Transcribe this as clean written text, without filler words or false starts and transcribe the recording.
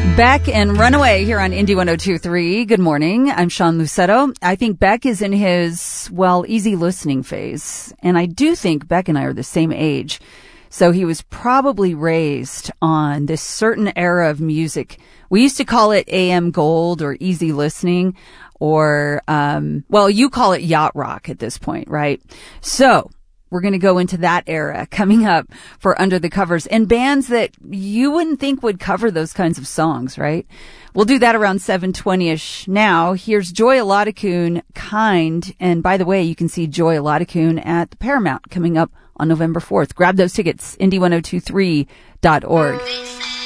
Beck and Runaway here on Indie 102.3. Good morning. I'm Sean Lucetto. I think Beck is in his, easy listening phase. And I do think Beck and I are the same age. So he was probably raised on this certain era of music. We used to call it AM Gold or easy listening or, you call it yacht rock at this point, right? So we're going to go into that era coming up for Under the Covers and bands that you wouldn't think would cover those kinds of songs, right? We'll do that around 7:20ish. Now, here's Joy Oladequun, Kind. And by the way, you can see Joy Oladequun at the Paramount coming up on November 4th. Grab those tickets, indie1023.org.